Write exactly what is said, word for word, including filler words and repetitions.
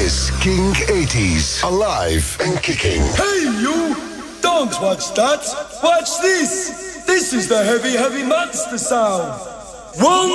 is King eighties, alive and kicking. Hey you! Don't watch that! Watch this! This is the heavy, heavy monster sound! One,